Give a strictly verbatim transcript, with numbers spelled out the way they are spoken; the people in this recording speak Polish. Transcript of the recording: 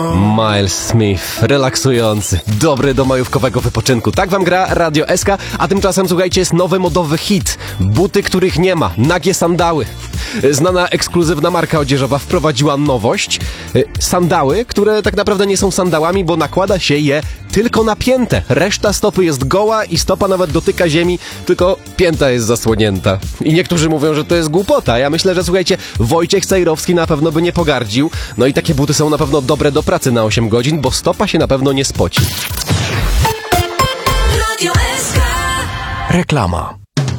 Miles Smith, relaksujący, dobry do majówkowego wypoczynku. Tak wam gra Radio S K, a tymczasem słuchajcie, jest nowy modowy hit. Buty, których nie ma, nagie sandały. Znana ekskluzywna marka odzieżowa wprowadziła nowość. Sandały, które tak naprawdę nie są sandałami, bo nakłada się je tylko na piętę. Reszta stopy jest goła i stopa nawet dotyka ziemi, tylko pięta jest zasłonięta. I niektórzy mówią, że to jest głupota. Ja myślę, że słuchajcie, Wojciech Cejrowski na pewno by nie pogardził. No i takie buty są na pewno dobre do pracy na osiem godzin, bo stopa się na pewno nie spoci. Reklama.